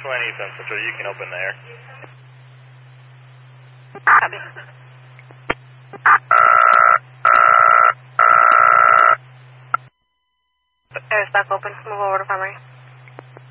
20 Central, you can open there. Copy. Air stock open. Move over to primary.